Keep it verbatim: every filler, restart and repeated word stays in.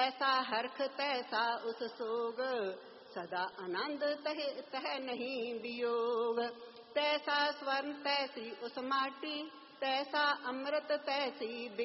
तैसा हर्ख तैसा उस सोग, सदा आनंद तह तह नहीं वियोग। तैसा स्वर्ण तैसी उस माटी, तैसा अमृत तैसी